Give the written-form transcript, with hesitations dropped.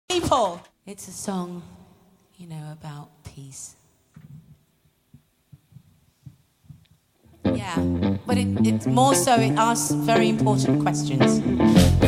People. It's a song, about peace. Yeah, but it's more so it asks very important questions.